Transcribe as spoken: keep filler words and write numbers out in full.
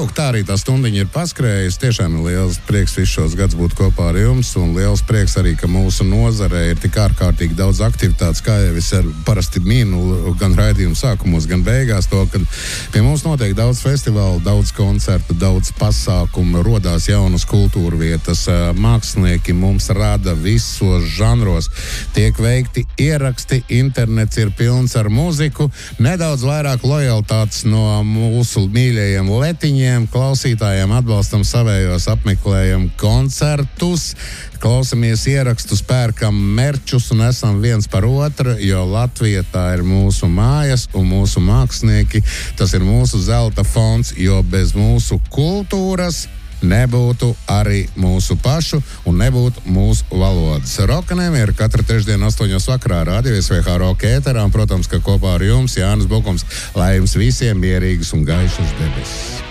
lūk, tā arī tā stundiņa ir paskrējusi. Tiešām ir liels prieks visu šos gadus būt kopā ar jums, un liels prieks arī, ka mūsu nozarē ir tik ārkārtīgi daudz aktivitātes, kā jau es ar parasti mīnu gan raidījumu sākumos, gan beigās to, ka pie mums notiek daudz festivālu, daudz koncertu, daudz pasākumu, rodās jaunas kultūra vietas, mākslinieki mums rada visos žanros, tiek veikti ieraksti, internets ir pilns ar muziku, nedaudz vairāk lojalitātes no mūsu mīļajiem letiņiem, klausītājiem, atbalstam savējos, apmeklējam koncertus, klausamies ierakstus, pērkam merčus un esam viens par otru, jo Latvija tā ir mūsu mājas un mūsu mākslinieki, tas ir mūsu zelta fonds, jo bez mūsu kultūras nebūtu arī mūsu pašu un nebūtu mūsu valodas. Rokaniem ir katra trešdiena astoņos vakarā radio S V H Roka ēterā, un, protams, ka kopā ar jums Jānis Bukums, lai jums visiem mierīgas un gaišas debesis.